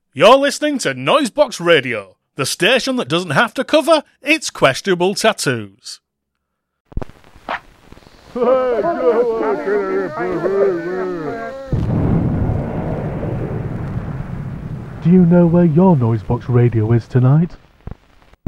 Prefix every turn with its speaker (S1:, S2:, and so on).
S1: You're listening to Noisebox Radio, the station that doesn't have to cover its questionable tattoos.
S2: Do you know where your Noisebox Radio is tonight?